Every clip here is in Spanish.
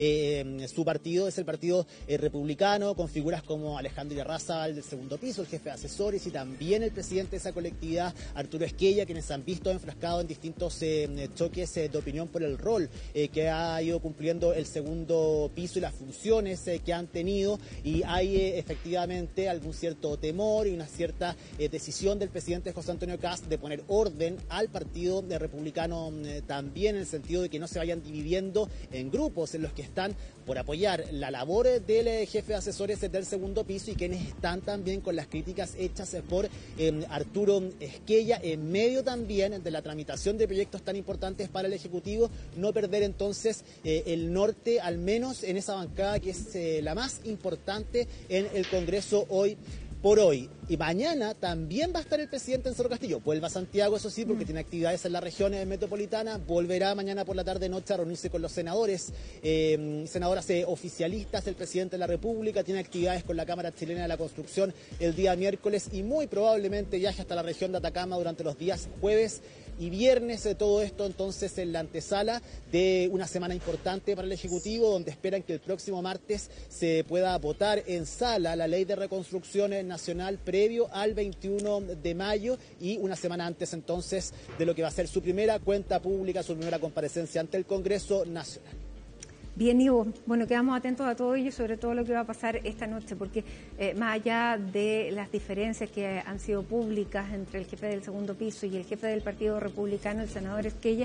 Su partido es el Partido Republicano, con figuras como Alejandro Irarrázaval del segundo piso, el jefe de asesores, y también el presidente de esa colectividad, Arturo Esquella, quienes han visto enfrascados en distintos choques de opinión por el rol que ha ido cumpliendo el segundo piso y las funciones que han tenido, y hay efectivamente algún cierto temor y una cierta decisión del presidente José Antonio Kast de poner orden al Partido Republicano también, en el sentido de que no se vayan dividiendo en grupos en los que están por apoyar la labor del jefe de asesores del segundo piso y quienes están también con las críticas hechas por Arturo Esquella, en medio también de la tramitación de proyectos tan importantes para el Ejecutivo, no perder entonces el norte, al menos en esa bancada que es la más importante en el Congreso hoy por hoy. Y mañana también va a estar el presidente en Cerro Castillo. Vuelve a Santiago, eso sí, porque tiene actividades en la región metropolitana. Volverá mañana por la tarde-noche a reunirse con los senadores, senadoras oficialistas. El presidente de la República tiene actividades con la Cámara Chilena de la Construcción el día miércoles y muy probablemente viaje hasta la región de Atacama durante los días jueves y viernes. Todo esto entonces en la antesala de una semana importante para el Ejecutivo, donde esperan que el próximo martes se pueda votar en sala la Ley de Reconstrucción Nacional previo al 21 de mayo y una semana antes entonces de lo que va a ser su primera cuenta pública, su primera comparecencia ante el Congreso Nacional. Bien, Ivo, bueno, quedamos atentos a todo ello y sobre todo lo que va a pasar esta noche, porque más allá de las diferencias que han sido públicas entre el jefe del segundo piso y el jefe del Partido Republicano, el senador Esquella,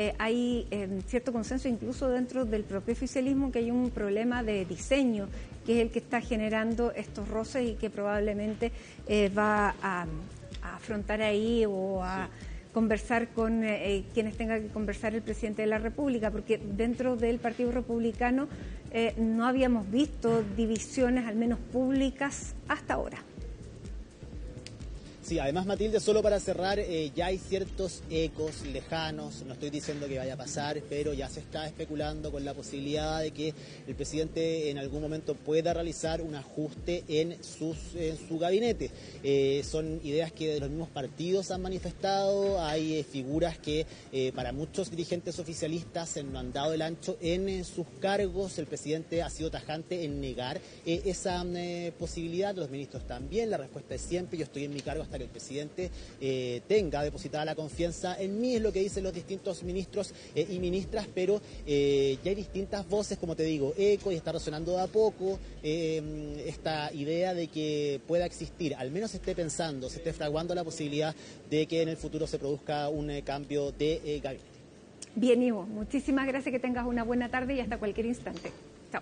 hay cierto consenso incluso dentro del propio oficialismo que hay un problema de diseño, que es el que está generando estos roces y que probablemente va a afrontar ahí o a conversar con quienes tenga que conversar el presidente de la República, porque dentro del Partido Republicano no habíamos visto divisiones, al menos públicas, hasta ahora. Sí, además, Matilde, solo para cerrar, ya hay ciertos ecos lejanos, no estoy diciendo que vaya a pasar, pero ya se está especulando con la posibilidad de que el presidente en algún momento pueda realizar un ajuste en su gabinete. Son ideas que de los mismos partidos han manifestado, hay figuras que para muchos dirigentes oficialistas no han dado el ancho en sus cargos, el presidente ha sido tajante en negar esa posibilidad, los ministros también, la respuesta es siempre, yo estoy en mi cargo hasta que el presidente tenga depositada la confianza en mí, es lo que dicen los distintos ministros y ministras, pero ya hay distintas voces, como te digo, eco, y está resonando de a poco esta idea de que pueda existir, al menos se esté fraguando la posibilidad de que en el futuro se produzca un cambio de gabinete. Bien, Ivo, muchísimas gracias, que tengas una buena tarde y hasta cualquier instante. Chao.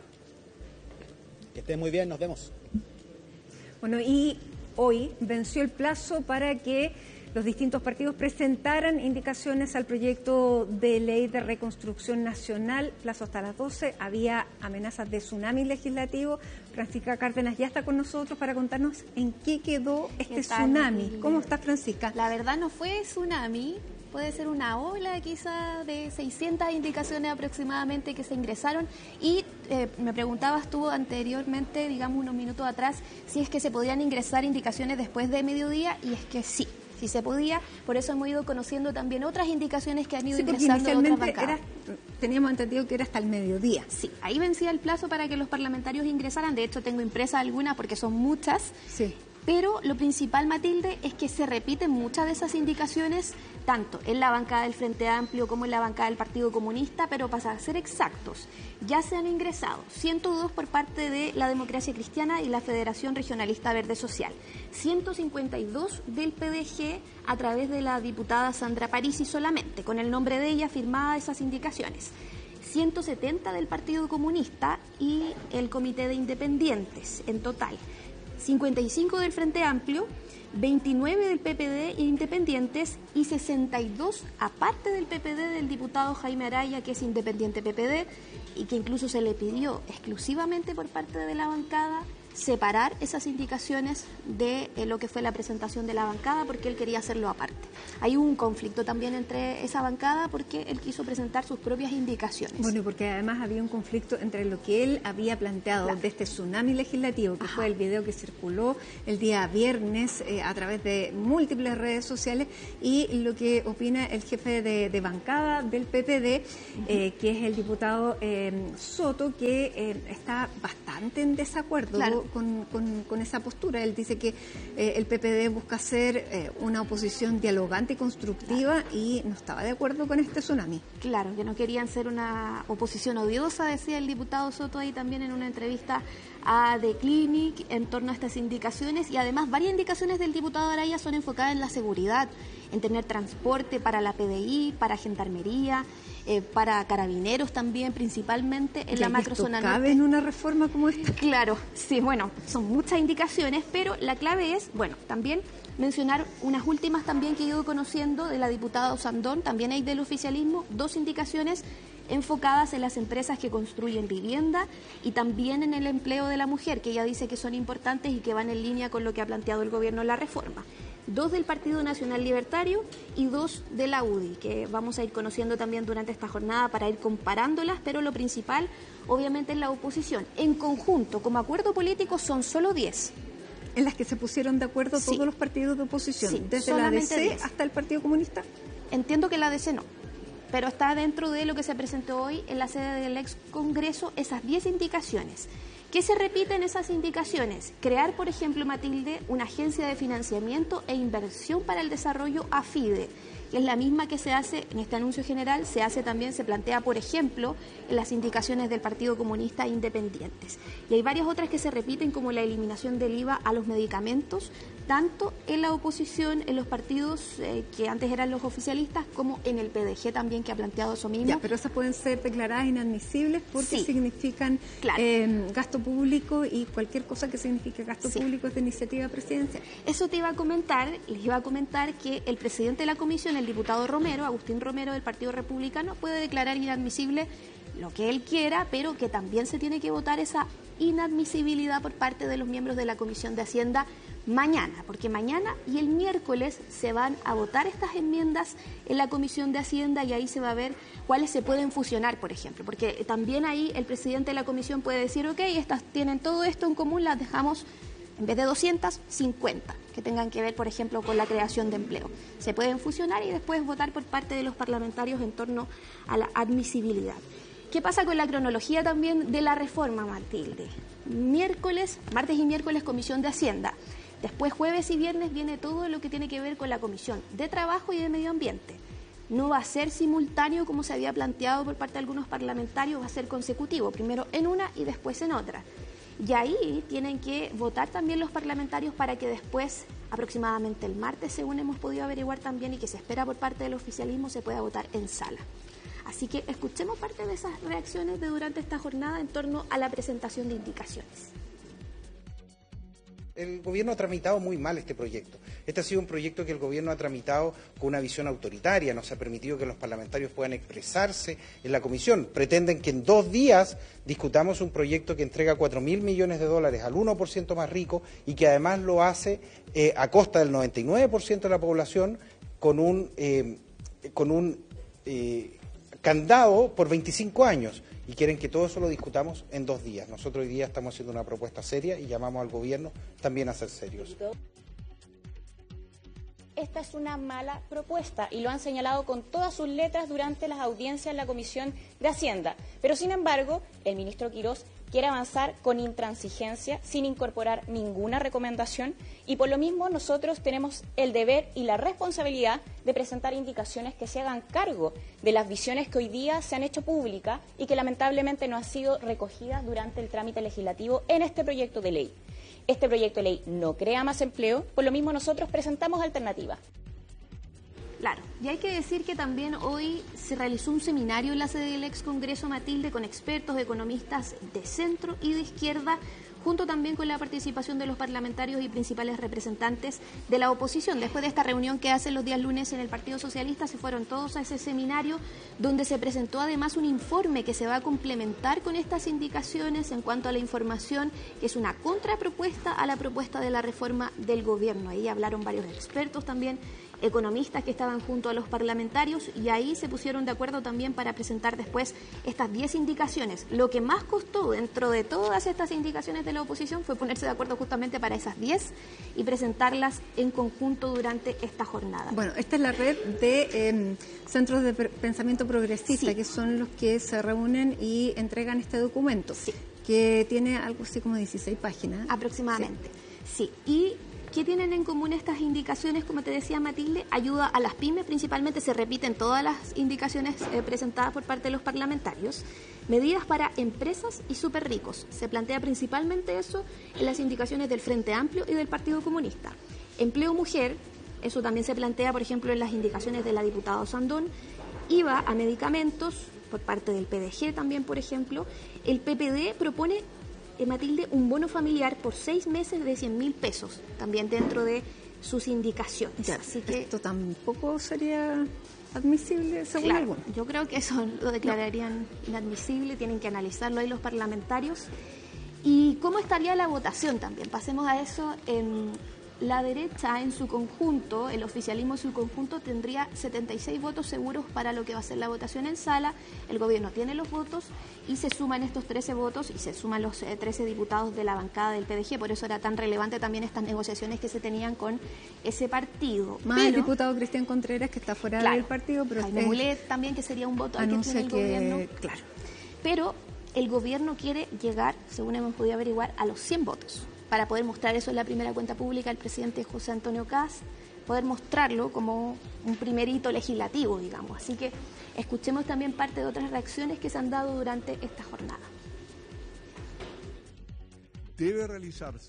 Que estés muy bien, nos vemos. Bueno, y hoy venció el plazo para que los distintos partidos presentaran indicaciones al proyecto de ley de reconstrucción nacional, plazo hasta las 12, había amenazas de tsunami legislativo. Francisca Cárdenas ya está con nosotros para contarnos en qué quedó este tsunami. ¿Cómo está, Francisca? La verdad no fue tsunami, puede ser una ola quizá de 600 indicaciones aproximadamente que se ingresaron y me preguntabas tú anteriormente, digamos unos minutos atrás, si es que se podían ingresar indicaciones después de mediodía y es que sí se podía, por eso hemos ido conociendo también otras indicaciones que han ido ingresando de otras bancadas. Teníamos entendido que era hasta el mediodía. Sí, ahí vencía el plazo para que los parlamentarios ingresaran, de hecho tengo impresas algunas porque son muchas. Sí. Pero lo principal, Matilde, es que se repiten muchas de esas indicaciones, tanto en la bancada del Frente Amplio como en la bancada del Partido Comunista, pero para ser exactos, ya se han ingresado 102 por parte de la Democracia Cristiana y la Federación Regionalista Verde Social, 152 del PDG a través de la diputada Sandra Parisi solamente, con el nombre de ella firmada esas indicaciones. 170 del Partido Comunista y el Comité de Independientes en total. 55 del Frente Amplio, 29 del PPD Independientes y 62 aparte del PPD del diputado Jaime Araya, que es independiente PPD y que incluso se le pidió exclusivamente por parte de la bancada separar esas indicaciones de lo que fue la presentación de la bancada porque él quería hacerlo aparte. Hay un conflicto también entre esa bancada porque él quiso presentar sus propias indicaciones. Bueno, porque además había un conflicto entre lo que él había planteado de este tsunami legislativo, que fue el video que circuló el día viernes a través de múltiples redes sociales, y lo que opina el jefe de bancada del PPD, que es el diputado Soto, que está bastante en desacuerdo con esa postura. Él dice que el PPD busca ser una oposición dialogante y constructiva, y no estaba de acuerdo con este tsunami. Claro, que no querían ser una oposición odiosa, decía el diputado Soto ahí también en una entrevista a The Clinic en torno a estas indicaciones, y además varias indicaciones del diputado Araya son enfocadas en la seguridad, en tener transporte para la PDI, para Gendarmería, para Carabineros también, principalmente en la macrozona norte. ¿Cabe en una reforma como esta? Claro, sí, bueno, son muchas indicaciones, pero la clave es, bueno, también mencionar unas últimas también que he ido conociendo de la diputada Osandón, también hay del oficialismo, 2 indicaciones enfocadas en las empresas que construyen vivienda y también en el empleo de la mujer, que ella dice que son importantes y que van en línea con lo que ha planteado el gobierno en la reforma. 2 del Partido Nacional Libertario y 2 de la UDI, que vamos a ir conociendo también durante esta jornada para ir comparándolas, pero lo principal obviamente es la oposición. En conjunto, como acuerdo político, son solo 10. ¿En las que se pusieron de acuerdo todos los partidos de oposición? ¿Desde la ADC 10 hasta el Partido Comunista? Entiendo que la ADC no, pero está dentro de lo que se presentó hoy en la sede del ex Congreso, esas 10 indicaciones. ¿Qué se repiten esas indicaciones? Crear, por ejemplo, Matilde, una agencia de financiamiento e inversión para el desarrollo AFIDE, que es la misma que se hace en este anuncio general, se plantea, por ejemplo, en las indicaciones del Partido Comunista Independientes. Y hay varias otras que se repiten, como la eliminación del IVA a los medicamentos, tanto en la oposición, en los partidos que antes eran los oficialistas, como en el PDG también, que ha planteado eso mismo. Ya, pero esas pueden ser declaradas inadmisibles porque significan gasto público, y cualquier cosa que signifique gasto público es de iniciativa presidencial. Eso te iba a comentar, les iba a comentar que el presidente de la comisión, el diputado Romero, Agustín Romero del Partido Republicano, puede declarar inadmisible lo que él quiera, pero que también se tiene que votar esa inadmisibilidad por parte de los miembros de la Comisión de Hacienda mañana, porque mañana y el miércoles se van a votar estas enmiendas en la Comisión de Hacienda, y ahí se va a ver cuáles se pueden fusionar, por ejemplo, porque también ahí el presidente de la comisión puede decir, ok, estas tienen todo esto en común, las dejamos en vez de 250 que tengan que ver, por ejemplo, con la creación de empleo. Se pueden fusionar y después votar por parte de los parlamentarios en torno a la admisibilidad. ¿Qué pasa con la cronología también de la reforma, Matilde? Martes y miércoles, Comisión de Hacienda. Después, jueves y viernes, viene todo lo que tiene que ver con la Comisión de Trabajo y de Medio Ambiente. No va a ser simultáneo como se había planteado por parte de algunos parlamentarios, va a ser consecutivo, primero en una y después en otra. Y ahí tienen que votar también los parlamentarios para que después, aproximadamente el martes, según hemos podido averiguar también y que se espera por parte del oficialismo, se pueda votar en sala. Así que escuchemos parte de esas reacciones de durante esta jornada en torno a la presentación de indicaciones. El gobierno ha tramitado muy mal este proyecto. Este ha sido un proyecto que el gobierno ha tramitado con una visión autoritaria, no se ha permitido que los parlamentarios puedan expresarse en la comisión. Pretenden que en 2 días discutamos un proyecto que entrega $4.000 millones al 1% más rico, y que además lo hace a costa del 99% de la población, con un candado por 25 años. Y quieren que todo eso lo discutamos en 2 días. Nosotros hoy día estamos haciendo una propuesta seria y llamamos al gobierno también a ser serios. Esta es una mala propuesta y lo han señalado con todas sus letras durante las audiencias en la Comisión de Hacienda. Pero, sin embargo, el ministro Quirós quiere avanzar con intransigencia, sin incorporar ninguna recomendación, y por lo mismo nosotros tenemos el deber y la responsabilidad de presentar indicaciones que se hagan cargo de las visiones que hoy día se han hecho públicas y que lamentablemente no han sido recogidas durante el trámite legislativo en este proyecto de ley. Este proyecto de ley no crea más empleo, por lo mismo nosotros presentamos alternativas. Claro, y hay que decir que también hoy se realizó un seminario en la sede del ex Congreso, Matilde, con expertos, economistas de centro y de izquierda, junto también con la participación de los parlamentarios y principales representantes de la oposición. Después de esta reunión que hacen los días lunes en el Partido Socialista, se fueron todos a ese seminario, donde se presentó además un informe que se va a complementar con estas indicaciones en cuanto a la información, que es una contrapropuesta a la propuesta de la reforma del gobierno. Ahí hablaron varios expertos también economistas que estaban junto a los parlamentarios, y ahí se pusieron de acuerdo también para presentar después estas 10 indicaciones. Lo que más costó dentro de todas estas indicaciones de la oposición fue ponerse de acuerdo justamente para esas 10 y presentarlas en conjunto durante esta jornada. Bueno, esta es la red de centros de pensamiento progresista, que son los que se reúnen y entregan este documento, que tiene algo así como 16 páginas. Aproximadamente, sí. ¿Y qué tienen en común estas indicaciones? Como te decía Matilde, ayuda a las pymes, principalmente se repiten todas las indicaciones presentadas por parte de los parlamentarios. Medidas para empresas y súper ricos. Se plantea principalmente eso en las indicaciones del Frente Amplio y del Partido Comunista. Empleo mujer, eso también se plantea, por ejemplo, en las indicaciones de la diputada Sandón. IVA a medicamentos, por parte del PDG también, por ejemplo. El PPD propone, Matilde, un bono familiar por 6 meses de 100.000 pesos, también dentro de sus indicaciones. Ya, así que esto tampoco sería admisible, según algunos. Yo creo que eso lo declararían inadmisible, tienen que analizarlo ahí los parlamentarios. ¿Y cómo estaría la votación también? Pasemos a eso. La derecha en su conjunto, el oficialismo en su conjunto, tendría 76 votos seguros para lo que va a ser la votación en sala. El gobierno tiene los votos y se suman estos 13 votos y se suman los 13 diputados de la bancada del PDG. Por eso era tan relevante también estas negociaciones que se tenían con ese partido. Más el diputado Cristian Contreras, que está fuera del partido, pero Jaime Mulet también, que sería un voto al que tiene el gobierno. Claro. Pero el gobierno quiere llegar, según hemos podido averiguar, a los 100 votos. Para poder mostrar eso en la primera cuenta pública del presidente José Antonio Kast, poder mostrarlo como un primer hito legislativo, digamos. Así que escuchemos también parte de otras reacciones que se han dado durante esta jornada. Debe realizarse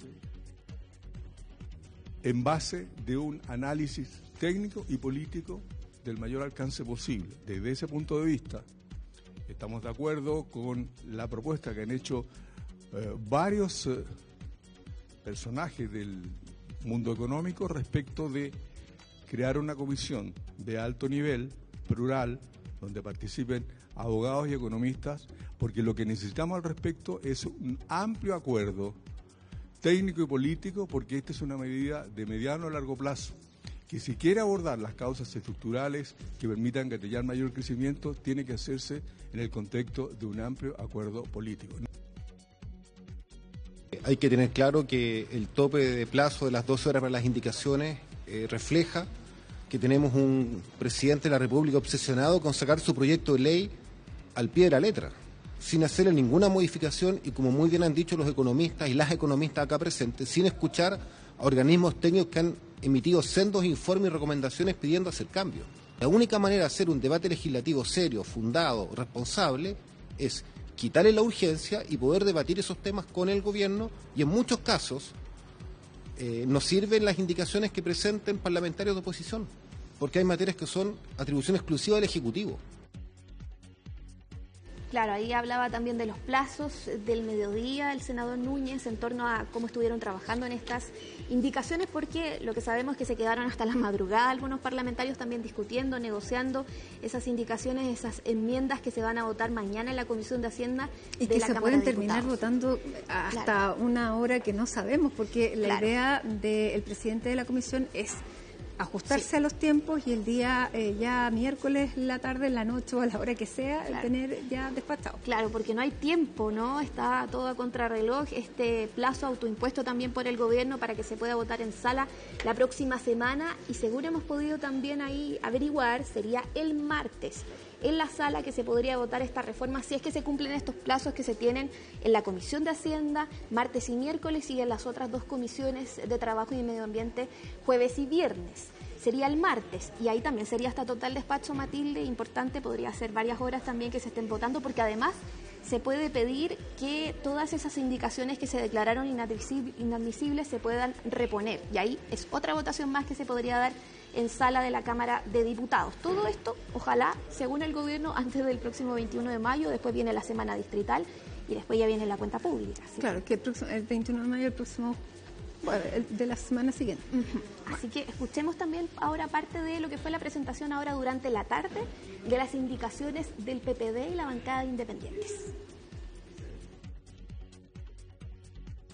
en base de un análisis técnico y político del mayor alcance posible. Desde ese punto de vista, estamos de acuerdo con la propuesta que han hecho varios personajes del mundo económico respecto de crear una comisión de alto nivel, plural, donde participen abogados y economistas, porque lo que necesitamos al respecto es un amplio acuerdo técnico y político, porque esta es una medida de mediano a largo plazo, que si quiere abordar las causas estructurales que permitan gatillar mayor crecimiento, tiene que hacerse en el contexto de un amplio acuerdo político. Hay que tener claro que el tope de plazo de las 12 horas para las indicaciones refleja que tenemos un presidente de la República obsesionado con sacar su proyecto de ley al pie de la letra, sin hacerle ninguna modificación y, como muy bien han dicho los economistas y las economistas acá presentes, sin escuchar a organismos técnicos que han emitido sendos informes y recomendaciones pidiendo hacer cambios. La única manera de hacer un debate legislativo serio, fundado, responsable, es quitarle la urgencia y poder debatir esos temas con el gobierno, y en muchos casos nos sirven las indicaciones que presenten parlamentarios de oposición, porque hay materias que son atribución exclusiva del Ejecutivo. Claro, ahí hablaba también de los plazos del mediodía el senador Núñez en torno a cómo estuvieron trabajando en estas indicaciones, porque lo que sabemos es que se quedaron hasta la madrugada algunos parlamentarios también discutiendo, negociando esas indicaciones, esas enmiendas que se van a votar mañana en la Comisión de Hacienda y que se pueden terminar votando hasta una hora que no sabemos, porque la idea del presidente de la Comisión es ajustarse a los tiempos y el día ya miércoles, la tarde, la noche o a la hora que sea, tener ya despachado. Claro, porque no hay tiempo, ¿no? Está todo a contrarreloj, este plazo autoimpuesto también por el gobierno para que se pueda votar en sala la próxima semana, y según hemos podido también ahí averiguar, sería el martes en la sala que se podría votar esta reforma si es que se cumplen estos plazos que se tienen en la Comisión de Hacienda, martes y miércoles, y en las otras dos comisiones de Trabajo y Medio Ambiente, jueves y viernes. Sería el martes, y ahí también sería hasta total despacho, Matilde, importante, podría ser varias horas también que se estén votando, porque además se puede pedir que todas esas indicaciones que se declararon inadmisibles se puedan reponer, y ahí es otra votación más que se podría dar en sala de la Cámara de Diputados. Todo esto, ojalá, según el gobierno, antes del próximo 21 de mayo, después viene la semana distrital y después ya viene la cuenta pública. Claro, que el 21 de mayo, el próximo, de la semana siguiente. Así que escuchemos también ahora parte de lo que fue la presentación ahora durante la tarde de las indicaciones del PPD y la bancada de Independientes.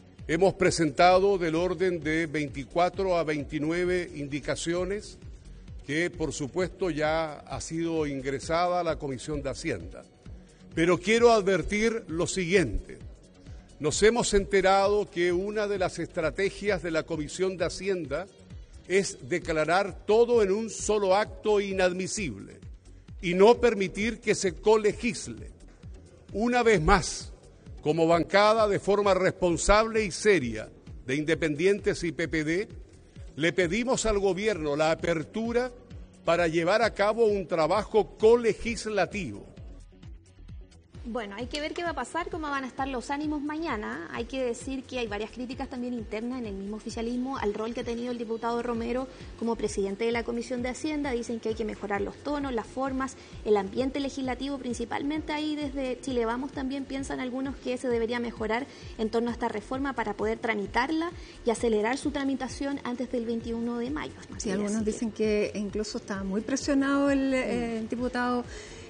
Hemos presentado del orden de 24 a 29 indicaciones que por supuesto ya ha sido ingresada a la Comisión de Hacienda. Pero quiero advertir lo siguiente. Nos hemos enterado que una de las estrategias de la Comisión de Hacienda es declarar todo en un solo acto inadmisible y no permitir que se colegisle. Una vez más, como bancada de forma responsable y seria de Independientes y PPD, le pedimos al Gobierno la apertura para llevar a cabo un trabajo colegislativo. Bueno, hay que ver qué va a pasar, cómo van a estar los ánimos mañana. Hay que decir que hay varias críticas también internas en el mismo oficialismo al rol que ha tenido el diputado Romero como presidente de la Comisión de Hacienda. Dicen que hay que mejorar los tonos, las formas, el ambiente legislativo, principalmente ahí desde Chile Vamos también piensan algunos que se debería mejorar en torno a esta reforma para poder tramitarla y acelerar su tramitación antes del 21 de mayo. Sí, algunos dicen que incluso está muy presionado el diputado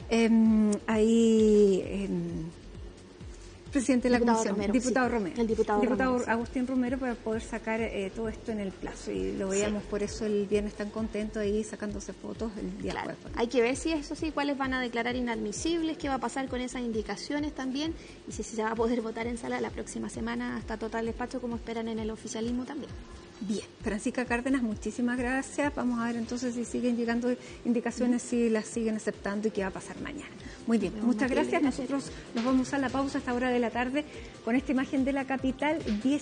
presidente de la Comisión, diputado Romero. El diputado Agustín Romero, para poder sacar todo esto en el plazo. Y lo veíamos por eso el viernes tan contento ahí sacándose fotos el día jueves. Hay que ver si eso sí, cuáles van a declarar inadmisibles, qué va a pasar con esas indicaciones también, y si se va a poder votar en sala la próxima semana hasta total despacho, como esperan en el oficialismo también. Bien, Francisca Cárdenas, muchísimas gracias. Vamos a ver entonces si siguen llegando indicaciones, si las siguen aceptando y qué va a pasar mañana. Muy bien, muchas gracias. Nosotros nos vamos a la pausa a esta hora de la tarde con esta imagen de la capital.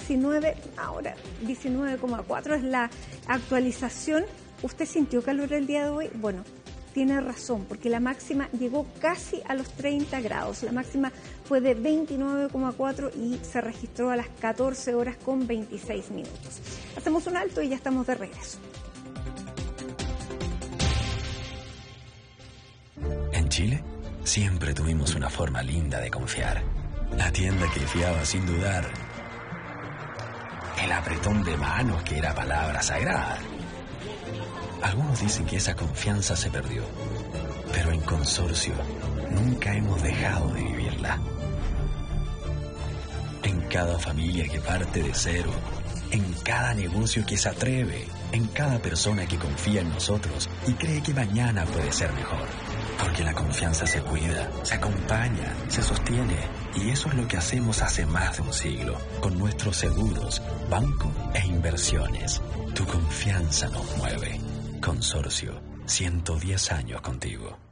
19,4 es la actualización. ¿Usted sintió calor el día de hoy? Bueno, tiene razón, porque la máxima llegó casi a los 30 grados. La máxima fue de 29,4 y se registró a las 14 horas con 26 minutos. Hacemos un alto y ya estamos de regreso. En Chile, siempre tuvimos una forma linda de confiar. La tienda que fiaba sin dudar. El apretón de manos que era palabra sagrada. Algunos dicen que esa confianza se perdió, pero en Consorcio nunca hemos dejado de vivirla. En cada familia que parte de cero, en cada negocio que se atreve, en cada persona que confía en nosotros y cree que mañana puede ser mejor. Porque la confianza se cuida, se acompaña, se sostiene, y eso es lo que hacemos hace más de un siglo, con nuestros seguros, banco e inversiones. Tu confianza nos mueve. Consorcio, 110 años contigo.